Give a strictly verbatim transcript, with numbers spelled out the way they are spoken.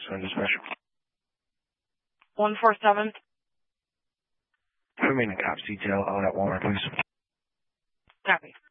one dispatch. one four seven. Put me in a cops detail out at Walmart, please. Copy.